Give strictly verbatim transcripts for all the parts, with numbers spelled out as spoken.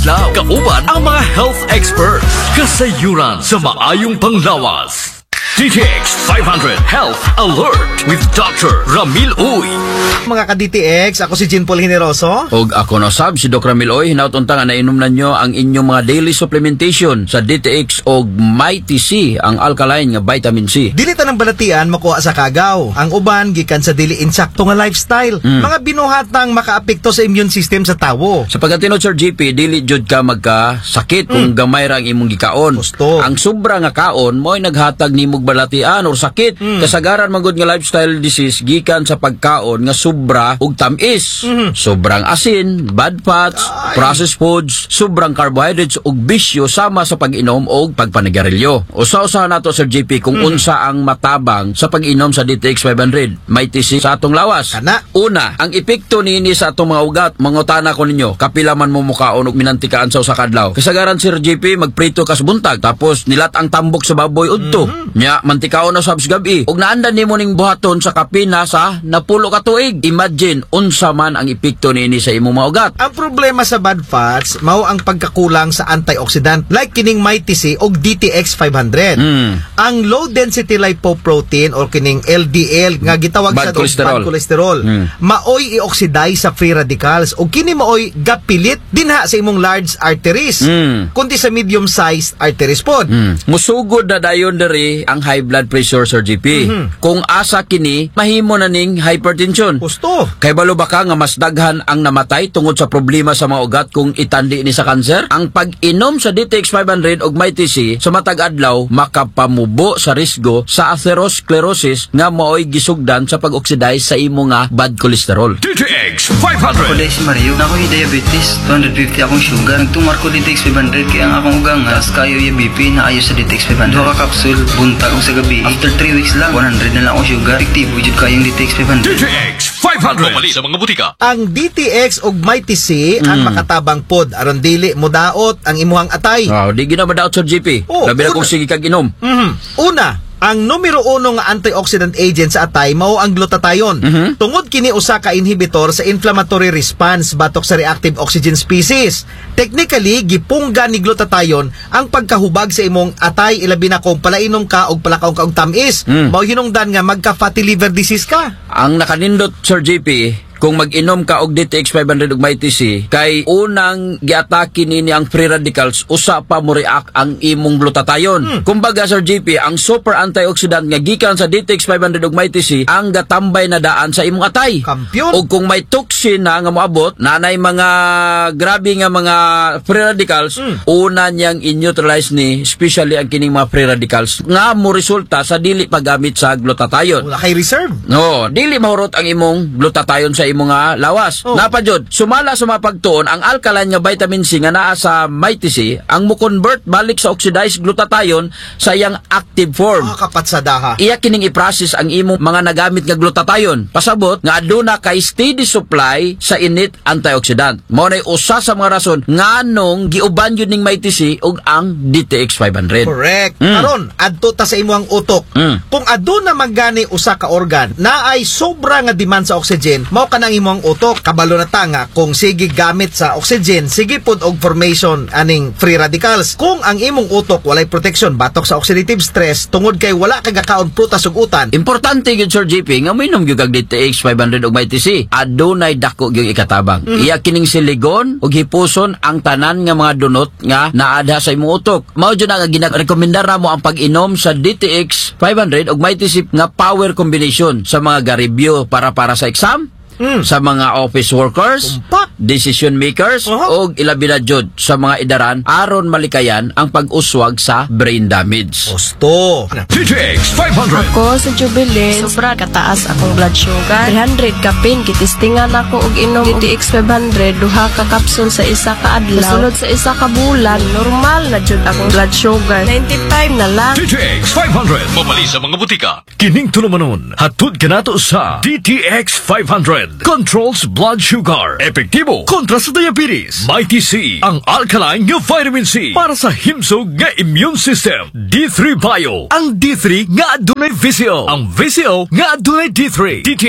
adlaw. Kauban ang mga health expert. Kasayuran sa maayong panglawas. D T X five hundred Health Alert with Doctor Ramil Uy. Mga ka-D T X, ako si Jean Paul Generoso. Og ako na sab si Doc Ramil Uy. Hinautunta nga nainom na nyo ang inyong mga daily supplementation sa D T X og Mighty C, ang alkaline nga vitamin C. Dili ta ng balatian makuha sa kagaw. Ang uban gikan sa dili insakto nga lifestyle. Mm. Mga binuhatang makaapekto sa immune system sa tawo. Sa pagkatinod Sir G P, dili jud ka magkasakit mm. kung gamay ra ang imong gikaon. Gusto. Ang sobra nga kaon mo'y naghatag nimog balatian or sakit. Mm. Kasagaran man gud nga lifestyle disease gikan sa pagkaon nga sobra ug tamis. Mm. Sobrang asin, bad fats, Ay. processed foods, sobrang carbohydrates ug bisyo sama sa pag-inom og pagpanigarilyo. Usa-usahan nato Sir G P kung mm. unsa ang matabang sa pag-inom sa D T X five hundred. May tisi sa atong lawas. Kana. Una, ang epekto niini sa atong mga ugat. Mangutana ko ninyo, kapila man mo mukaon og minantikaan sa usa ka adlaw. Kasagaran Sir G P magprito kas buntag tapos nilat ang tambok sa baboy udto. Mm-hmm. Nya mantikaon na sabs gabi. Ug naandan nimo ning buhaton sa kapina sa napulo ka tuig. Imagine unsa man ang epekto niini sa imong mga ugat. Ang problema sa bad fats mao ang pagkakulang sa antioxidant like kining Mighty C og D T X five hundred. Mm. Ang low density lipoprotein or kining L D L nga gitawag bad sa cholesterol. bad cholesterol mm. maoy i-oxidize sa free radicals ug kini maoy gapilit dinha sa imong large arteries mm. kundi sa medium sized arteries pod. Mm. Musugod na dayon diri ang high blood pressure Sir G P. Mm-hmm. Kung asa kini mahimo na ning hypertension. Gusto. Kay balo ba ka nga mas daghan ang namatay tungod sa problema sa mga ugat kung itandi ni sa kanser? Ang pag-inom sa D T X five hundred og Mighty C sa matag adlaw makapamubo sa risgo sa atherosclerosis nga maoy gisugdan sa pag-oxidize sa imo nga bad cholesterol. D T X five hundred. Ako si Mario, na ako'y diabetes, two hundred fifty akong sugar. Nagtumar ko D T X five hundred kaya ang akong ugang as kayo yung B P na ayo sa D T X five hundred. Dua ka kapsul, buntag ko sa gabi. After three weeks lang, one hundred na lang akong sugar. Effective, wujud kayong D T X five hundred. D T X five hundred. Pumali sa mga butika. Ang D T X og Mighty C mm. ang makatabang pod aron dili modaot ang imuhang atay. Oh, di gina madaot Sir G P. Oh, labi na kung sige kag inom. Mm-hmm. Una, ang numero uno nga antioxidant agent sa atay mao ang glutathione. Mm-hmm. Tungod kini usa ka inhibitor sa inflammatory response batok sa reactive oxygen species. Technically, gipungga ni glutathione ang pagkahubag sa imong atay ilabi na kung palainom ka og palakaw ka og tamis. Mm. Mao hinungdan nga magka fatty liver disease ka. Ang nakanindot Sir G P, kung mag-inom ka og D T X five hundred og Mighty C, kay unang giatake nini ang free radicals, usa pa mo react ang imong glutathione. Hmm. Kumbaga Sir G P, ang super antioxidant nga gikan sa D T X five hundred og Mighty C ang gatambay na daan sa imong atay. Kampiyon. Og kung may toxin na nga moabot, nanay mga grabe nga mga free radicals, hmm. una niyang in-neutralize ni, especially ang kining mga free radicals nga mo resulta sa dili paggamit sa glutathione. Wala kay reserve. No, dili mahurot ang imong glutathione sa imong nga lawas. Oh. Napajud, sumala sa mga pagtuon ang alkaline nga vitamin C nga naa sa Mighty C ang mo-convert balik sa oxidized glutathione sa iyang active form. Ah, kapatsadaha. Iya kining i-process ang imong mga nagamit nga glutathione. Pasabot nga aduna kay steady supply sa init antioxidant. Mao nay usa sa mga rason nganong giuban yun ning Mighty C ug ang D T X five hundred. Correct. Mm. Karon, adto ta sa imong utok. Mm. Kung aduna magani usa ka organ na ay sobra nga demand sa oxygen, mao kanang imong utok kabalo na ta nga kung sige gamit sa oxygen, sige pud og formation aning free radicals. Kung ang imong utok walay protection batok sa oxidative stress tungod kay wala kay gakaon prutas ug utan. Importante gyud Sir G P nga minom gyud kag D T X five hundred og Mighty C. Adunay dako gyud ikatabang. Mm. Iya kining siligon ug hipuson ang tanan nga mga dunot nga naadha sa imong utok. Mao jud nga ginarekomendar namo ang pag-inom sa D T X five hundred og Mighty C nga power combination sa mga ga-review para para sa exam. Mm. Sa mga office workers, Umpak. decision makers, uh-huh. o ilabi na jud sa mga idaran aron malikayan ang pag-uswag sa brain damage. Gusto. D T X five hundred. Ako sa Jubilee, sobra kataas akong blood sugar. three hundred kapin, kitistingan ako og inom D T X five hundred, duha ka kapsul sa isa ka adlaw. Sunod sa isa ka bulan, normal na jud akong blood sugar. ninety-five na lang. D T X five hundred. Mamali sa mga butika. Kining tulumanon, hatod kanato sa D T X five hundred. Controls blood sugar. Epektibo kontra sa diabetes. Mighty C, ang alkaline nga vitamin C para sa himsog nga immune system. D three Bio, ang D three nga adunay V C O. Ang V C O nga adunay D three. D T X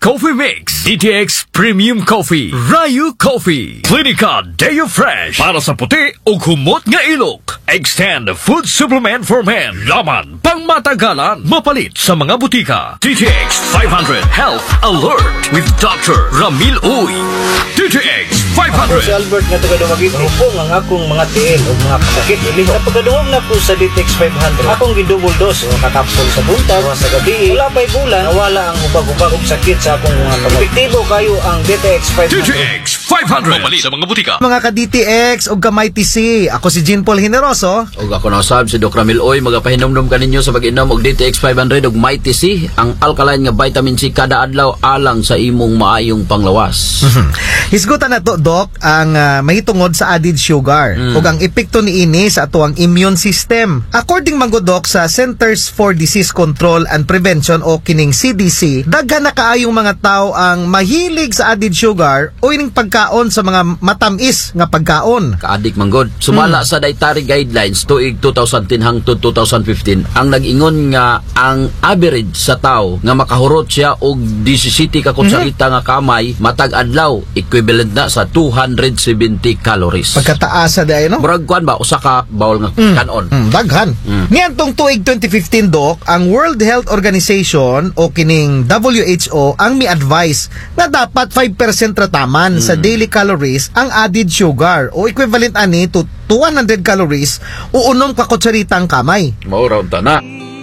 Coffee Mix, D T X Premium Coffee, Rayu Coffee, Clinica Deo Fresh, para sa puti o humot nga ilok. Extend Food Supplement for Men, laman pang matagalan, mapalit sa mga butika. D T X five hundred Health Alert with Doctor Ramil Uy. D T X five Ako si hundred. Albert nga taga Dumaguete. Mahupong ang akong mga tiil o mga kasakit ilih. Sa pagkaduhong na po sa D T X five hundred, akong gidouble dose o kakapsol sa buntag o sa gabi. Wala pa'y bulan, nawala ang ubag-ubag og sakit sa akong mga kamay. Epektibo kayo ang D T X five D T hundred. X five hundred. Mapalit sa mga butika. Mga ka-D T X o gamay T C, ako si Jean Paul Generoso. Og ako na usab si Doc Ramil Oy, magapahinomdom kaninyo sa pag-inom og D T X five hundred ug Mighty C, ang alkaline nga vitamin C kada adlaw alang sa imong maayong panglawas. Hisgutan na to, Doc, ang ah, mahitungod sa added sugar ug ang epekto niini sa atuang immune system. According man gud, Doc, sa Centers for Disease Control and Prevention o kining C D C, daghan na kaayong mga tao ang mahilig sa added sugar o ining pagkaon sa mga matamis nga pagkaon. Kaadik manggod. Sumala sa dietary guidelines tuig two thousand ten hangtod two thousand fifteen, ang nag-ingon nga ang average sa tao nga makahurot siya og seventeen ka kutsarita nga kamay matag adlaw equivalent na sa two hundred seventy calories. Pagkataas sa day, no? Murag kuan ba usa ka bawol nga kanon. Mm, daghan. Mm. Niantong tuig twenty fifteen, Doc, ang World Health Organization o kining W H O ang mi-advise na dapat five percent rataman sa daily calories ang added sugar o equivalent ani to two hundred calories o unom ka kutsaritang kamay. Mao raw ta na.